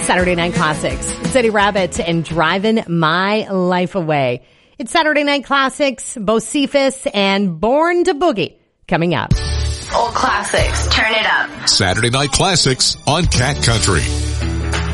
Saturday Night Classics. It's Eddie Rabbit and Driving My Life Away. It's Saturday Night Classics, Bocephus and Born to Boogie coming up. Old classics, turn it up. Saturday Night Classics on Cat Country.